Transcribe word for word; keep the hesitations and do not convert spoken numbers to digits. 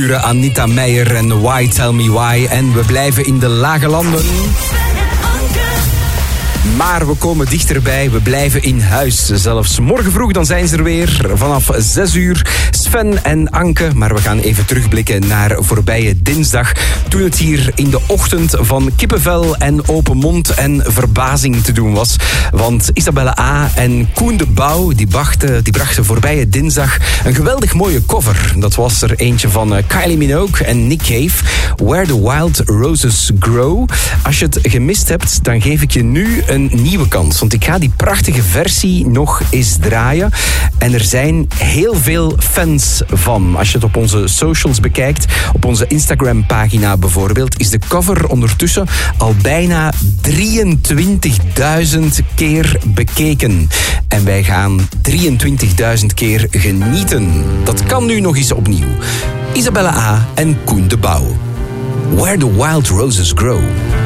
Anita Meijer en Why Tell Me Why. En we blijven in de lage landen. Maar we komen dichterbij, we blijven in huis. Zelfs morgen vroeg, dan zijn ze er weer. Vanaf zes uur, Sven en Anke. Maar we gaan even terugblikken naar voorbije dinsdag. Toen het hier in de ochtend van kippenvel en open mond en verbazing te doen was. Want Isabelle A. en Koen de Bouw, die brachten, die brachten voorbije dinsdag een geweldig mooie cover. Dat was er eentje van Kylie Minogue en Nick Cave. Where the Wild Roses Grow. Als je het gemist hebt, dan geef ik je nu een nieuwe kans. Want ik ga die prachtige versie nog eens draaien. En er zijn heel veel fans van. Als je het op onze socials bekijkt, op onze Instagram-pagina bijvoorbeeld, is de cover ondertussen al bijna drieëntwintigduizend keer bekeken. En wij gaan drieëntwintigduizend keer genieten. Dat kan nu nog eens opnieuw. Isabelle A. en Koen de Bouw. Where the Wild Roses Grow.